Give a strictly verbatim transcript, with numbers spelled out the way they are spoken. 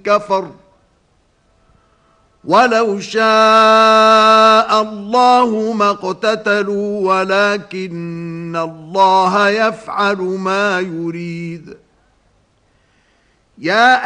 كفر ولو شاء الله ما اقتتلوا ولكن الله يفعل ما يريد. يا